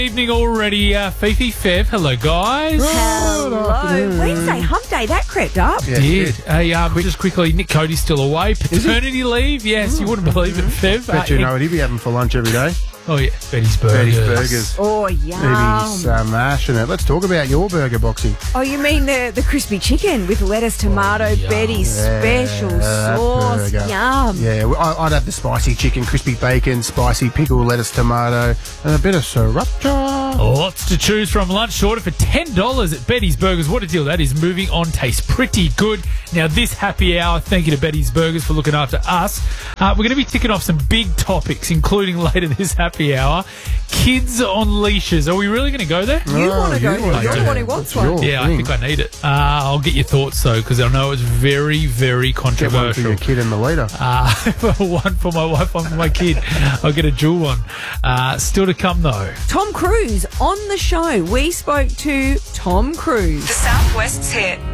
Evening already, Fifi Fev. Hello, guys. Hello. Wednesday hump day, that crept up. Yeah, Did. Just quickly, Nick Cody's still away. Paternity leave. Yes, you wouldn't believe it, Fev. Bet you know what he'd be having for lunch every day. Oh, yeah. Betty's Burgers. Betty's Burgers. Oh, yum. Maybe mashing it. Let's talk about your burger boxing. Oh, you mean the crispy chicken with lettuce, tomato, yum. Betty's special that sauce. burger. Yum. Yeah, I'd have the spicy chicken, crispy bacon, spicy pickle, lettuce, tomato, and a bit of sriracha. Lots to choose from. Lunch sorted for $10 at Betty's Burgers. What a deal that is. Moving on, tastes pretty good. Now, this happy hour, thank you to Betty's Burgers for looking after us. We're going to be ticking off some big topics, including later this happy hour. Kids on leashes. Are we really going to go there? You want to go there. wanna You're go the one there. who wants That's one. your Yeah, I thing. think I need it. I'll get your thoughts, though, because I know it's very, very Get one for controversial. your kid and the leader. One for my wife, one for my kid. I'll get a dual one. Still to come, though. Tom Cruise on the show. We spoke to Tom Cruise. The Southwest's hit.